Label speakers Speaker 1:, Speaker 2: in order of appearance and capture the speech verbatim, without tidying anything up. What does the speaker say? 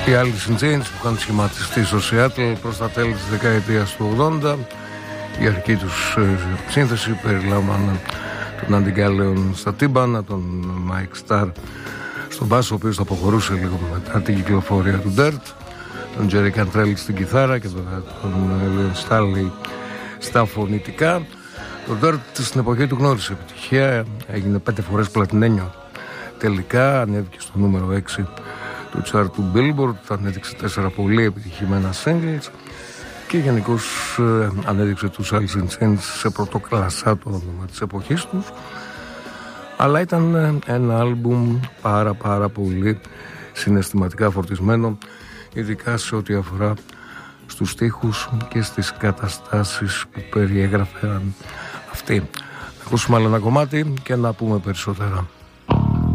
Speaker 1: Οι Alice in Chains που είχαν σχηματιστεί στο Seattle προς τα τέλη της δεκαετίας του ογδόντα. Η αρχική τους ε, σύνθεση περιλάμβανε τον Andy Gallagher στα τύμπανα, τον Mike Starr στον μπάσο, ο οποίος θα αποχωρούσε λίγο μετά την κυκλοφορία του Dirt, τον Jerry Cantrell στην κιθάρα και βέβαια τον Leon Staley στα φωνητικά. Το Dirt στην εποχή του γνώρισε επιτυχία, έγινε πέντε φορές πλατινένιο τελικά, ανέβηκε στο νούμερο έξι του chart του Billboard, ανέδειξε τέσσερα πολύ επιτυχημένα singles και γενικώς ε, ανέδειξε τους Alice in Chains σε πρωτοκλασσά το όνομα της εποχής τους, αλλά ήταν ε, ένα άλμπουμ πάρα πάρα πολύ συναισθηματικά φορτισμένο, ειδικά σε ό,τι αφορά στους στίχους και στις καταστάσεις που περιέγραφαν αυτοί. Θα ακούσουμε άλλο ένα κομμάτι και να πούμε περισσότερα.